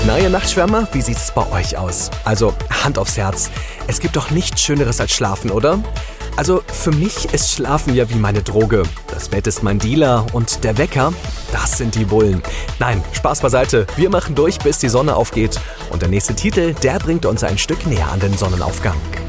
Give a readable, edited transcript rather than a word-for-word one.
Na, ihr Nachtschwärmer, wie sieht's bei euch aus? Also, Hand aufs Herz, es gibt doch nichts Schöneres als Schlafen, oder? Also, für mich ist Schlafen ja wie meine Droge. Das Bett ist mein Dealer und der Wecker, das sind die Bullen. Nein, Spaß beiseite, wir machen durch, bis die Sonne aufgeht. Und der nächste Titel, der bringt uns ein Stück näher an den Sonnenaufgang.